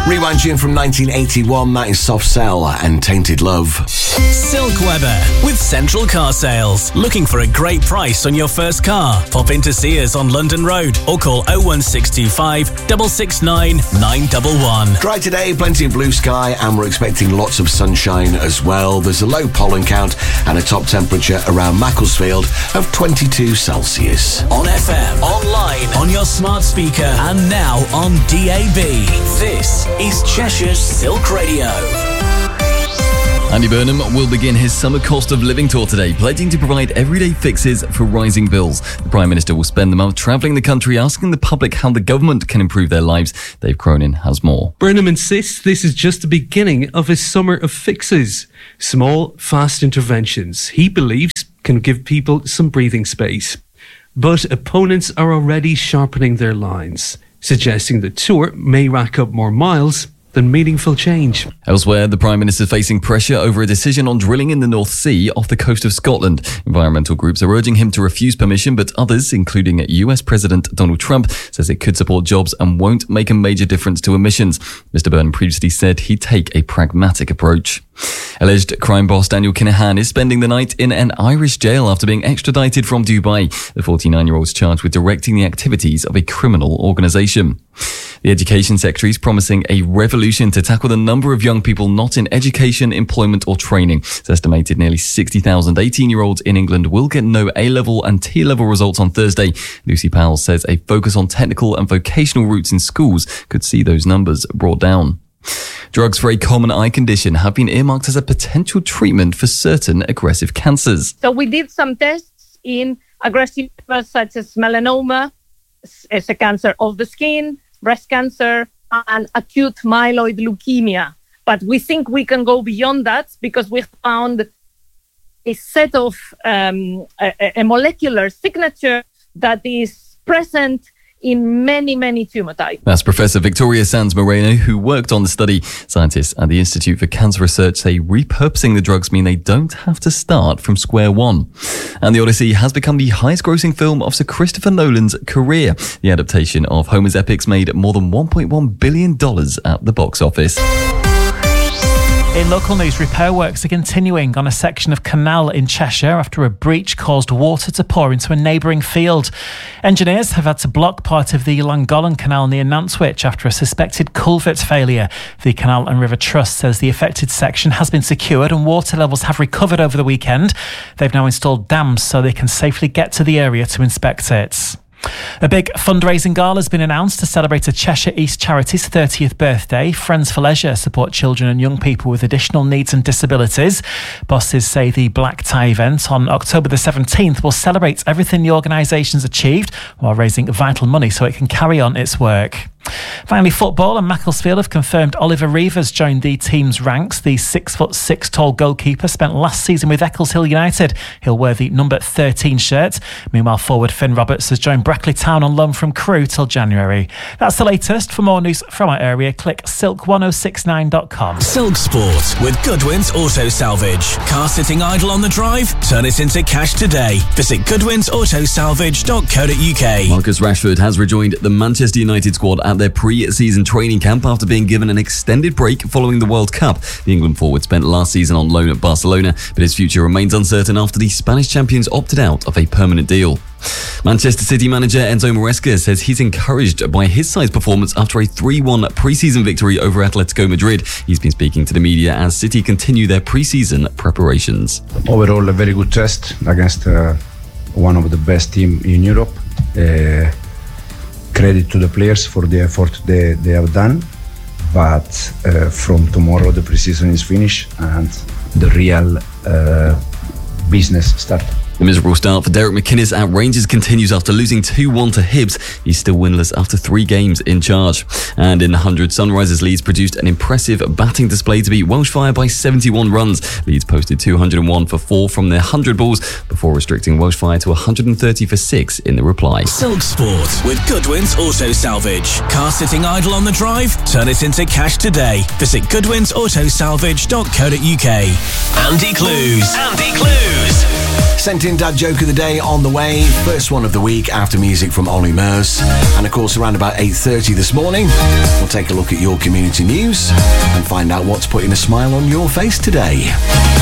Rewind tune from 1981, that is Soft Cell and Tainted Love. Silk Weber with Central Car Sales. Looking for a great price on your first car? Pop in to see us on London Road or call 01625 669 911. Dry today, plenty of blue sky, and we're expecting lots of sunshine as well. There's a low pollen count and a top temperature around Macclesfield of 22 Celsius. On FM, online, on your smart speaker, and now on DAB. This is Cheshire's Silk Radio. Andy Burnham will begin his summer cost of living tour today, pledging to provide everyday fixes for rising bills. The Prime Minister will spend the month travelling the country, asking the public how the government can improve their lives. Dave Cronin has more. Burnham insists this is just the beginning of his summer of fixes. Small, fast interventions he believes can give people some breathing space. But opponents are already sharpening their lines, suggesting the tour may rack up more miles than meaningful change. Elsewhere, the Prime Minister is facing pressure over a decision on drilling in the North Sea off the coast of Scotland. Environmental groups are urging him to refuse permission, but others, including US President Donald Trump, says it could support jobs and won't make a major difference to emissions. Mr. Burnham previously said he'd take a pragmatic approach. Alleged crime boss Daniel Kinahan is spending the night in an Irish jail after being extradited from Dubai. The 49-year-old is charged with directing the activities of a criminal organisation. The Education Secretary is promising a revolution to tackle the number of young people not in education, employment or training. It's estimated nearly 60,000 18-year-olds in England will get no A-level and T-level results on Thursday. Lucy Powell says a focus on technical and vocational routes in schools could see those numbers brought down. Drugs for a common eye condition have been earmarked as a potential treatment for certain aggressive cancers. So we did some tests in aggressive such as melanoma, as a cancer of the skin, breast cancer, and acute myeloid leukemia. But we think we can go beyond that because we found a set of a molecular signature that is present in many, many tumor types. That's Professor Victoria Sanz Moreno, who worked on the study. Scientists at the Institute for Cancer Research say repurposing the drugs mean they don't have to start from square one. And The Odyssey has become the highest grossing film of Sir Christopher Nolan's career. The adaptation of Homer's epics made more than $1.1 billion at the box office. In local news, repair works are continuing on a section of canal in Cheshire after a breach caused water to pour into a neighbouring field. Engineers have had to block part of the Llangollen Canal near Nantwich after a suspected culvert failure. The Canal and River Trust says the affected section has been secured and water levels have recovered over the weekend. They've now installed dams so they can safely get to the area to inspect it. A big fundraising gala has been announced to celebrate a Cheshire East charity's 30th birthday. Friends for Leisure support children and young people with additional needs and disabilities. Bosses say the black tie event on October the 17th will celebrate everything the organisation's achieved while raising vital money so it can carry on its work. Finally, football, and Macclesfield have confirmed Oliver Reevers joined the team's ranks. The 6'6" tall goalkeeper spent last season with Eccleshill United. He'll wear the number 13 shirt. Meanwhile, forward Finn Roberts has joined Brackley Town on loan from Crewe till January. That's the latest. For more news from our area, click silk1069.com. Silk Sport with Goodwin's Auto Salvage. Car sitting idle on the drive? Turn it into cash today. Visit goodwinsautosalvage.co.uk. Marcus Rashford has rejoined the Manchester United squad at their pre-season training camp after being given an extended break following the World Cup. The England forward spent last season on loan at Barcelona, but his future remains uncertain after the Spanish champions opted out of a permanent deal. Manchester City manager Enzo Maresca says he's encouraged by his side's performance after a 3-1 pre-season victory over Atletico Madrid. He's been speaking to the media as City continue their pre-season preparations. Overall, a very good test against one of the best teams in Europe. Credit to the players for the effort they have done, but from tomorrow the pre-season is finished and the real business starts. The miserable start for Derek McInnes at Rangers continues after losing 2-1 to Hibs. He's still winless after 3 games in charge. And in the 100, Sunrisers Leeds produced an impressive batting display to beat Welshfire by 71 runs. Leeds posted 201 for 4 from their 100 balls before restricting Welshfire to 130 for 6 in the reply. Silk Sport with Goodwin's Auto Salvage. Car sitting idle on the drive? Turn it into cash today. Visit goodwinsautosalvage.co.uk. Andy Clues. Sent in Dad Joke of the Day on the way. First one of the week after music from Ollie Murs. And of course, around about 8:30 this morning, we'll take a look at your community news and find out what's putting a smile on your face today.